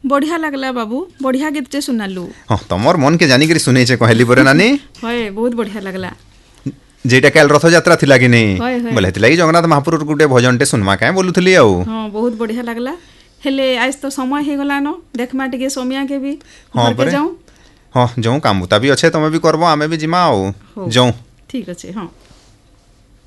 बढ़िया लगला बाबू बढ़िया गीत सुनालु हां तमर मन के जानी करी सुनै छे कहली परे नानी होय बहुत बढ़िया लगला जेटा काल रथ यात्रा थिला कि नहीं होय, होय। बोले थिला कि जगन्नाथ महाप्रभु गुटे भजनटे सुनमा काहे बोलुथली आउ हां बहुत बढ़िया लगला हेले आज तो समय हे गला न देखमा टिके सोमिया के भी हाँ घर के परे। जाऊं हां जो काम बुता भी अच्छे तमे भी करबो आमे भी जिमा आउ हो। जो ठीक अच्छे हाँ